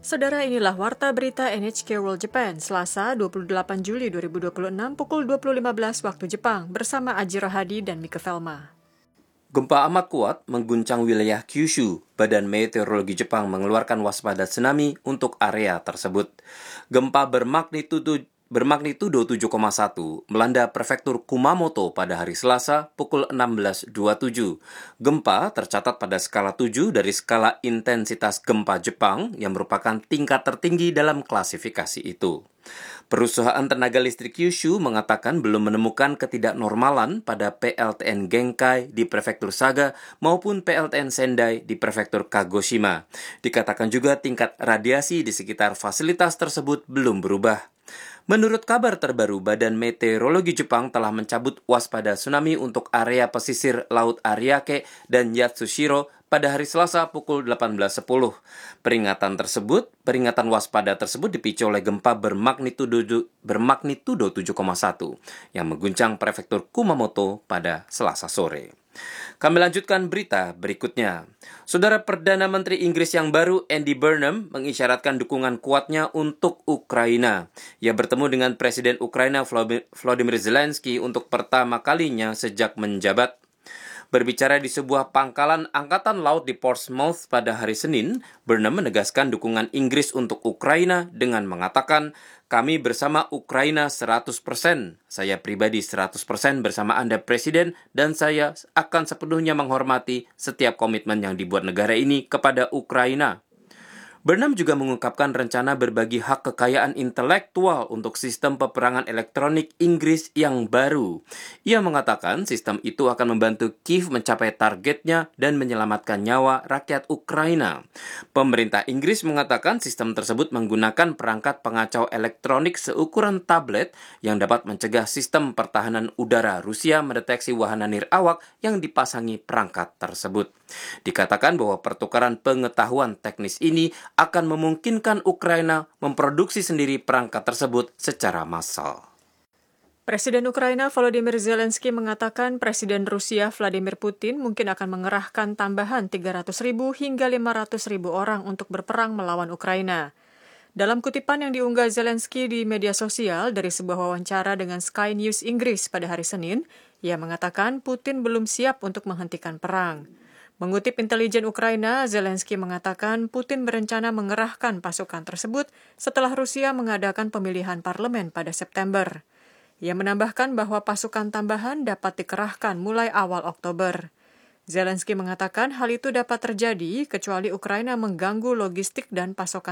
Saudara, inilah Warta Berita NHK World Japan, Selasa 28 Juli 2026 pukul 20.15 waktu Jepang, bersama Aji Rohadi dan Mika Velma. Gempa amat kuat mengguncang wilayah Kyushu. Badan Meteorologi Jepang mengeluarkan waspada tsunami untuk area tersebut. Gempa bermagnitudo 7,1 melanda prefektur Kumamoto pada hari Selasa pukul 16.27. Gempa tercatat pada skala 7 dari skala intensitas gempa Jepang yang merupakan tingkat tertinggi dalam klasifikasi itu. Perusahaan tenaga listrik Kyushu mengatakan belum menemukan ketidaknormalan pada PLTN Genkai di prefektur Saga maupun PLTN Sendai di prefektur Kagoshima. Dikatakan juga tingkat radiasi di sekitar fasilitas tersebut belum berubah. Menurut kabar terbaru, Badan Meteorologi Jepang telah mencabut waspada tsunami untuk area pesisir Laut Ariake dan Yatsushiro pada hari Selasa pukul 18.10. Peringatan waspada tersebut dipicu oleh gempa bermagnitudo 7,1 yang mengguncang prefektur Kumamoto pada Selasa sore. Kami lanjutkan berita berikutnya. Saudara Perdana Menteri Inggris yang baru, Andy Burnham, mengisyaratkan dukungan kuatnya untuk Ukraina. Ia bertemu dengan Presiden Ukraina Volodymyr Zelensky untuk pertama kalinya sejak menjabat. Berbicara di sebuah pangkalan angkatan laut di Portsmouth pada hari Senin, Burnham menegaskan dukungan Inggris untuk Ukraina dengan mengatakan, "Kami bersama Ukraina 100%. Saya pribadi 100% bersama Anda Presiden dan saya akan sepenuhnya menghormati setiap komitmen yang dibuat negara ini kepada Ukraina." Burnham juga mengungkapkan rencana berbagi hak kekayaan intelektual untuk sistem peperangan elektronik Inggris yang baru. Ia mengatakan sistem itu akan membantu Kiev mencapai targetnya dan menyelamatkan nyawa rakyat Ukraina. Pemerintah Inggris mengatakan sistem tersebut menggunakan perangkat pengacau elektronik seukuran tablet yang dapat mencegah sistem pertahanan udara Rusia mendeteksi wahana nirawak yang dipasangi perangkat tersebut. Dikatakan bahwa pertukaran pengetahuan teknis ini akan memungkinkan Ukraina memproduksi sendiri perangkat tersebut secara massal. Presiden Ukraina Volodymyr Zelensky mengatakan Presiden Rusia Vladimir Putin mungkin akan mengerahkan tambahan 300.000 hingga 500.000 orang untuk berperang melawan Ukraina. Dalam kutipan yang diunggah Zelensky di media sosial dari sebuah wawancara dengan Sky News Inggris pada hari Senin, ia mengatakan Putin belum siap untuk menghentikan perang. Mengutip intelijen Ukraina, Zelensky mengatakan Putin berencana mengerahkan pasukan tersebut setelah Rusia mengadakan pemilihan parlemen pada September. Ia menambahkan bahwa pasukan tambahan dapat dikerahkan mulai awal Oktober. Zelensky mengatakan hal itu dapat terjadi kecuali Ukraina mengganggu logistik dan pasokan